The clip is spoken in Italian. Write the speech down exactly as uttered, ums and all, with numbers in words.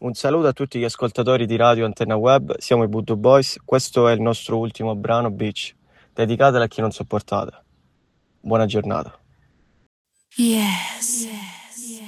Un saluto a tutti gli ascoltatori di Radio Antenna Web, siamo i Voodoo Boys, questo è il nostro ultimo brano Beach, dedicatelo a chi non sopportate. Buona giornata. Yes. Yes.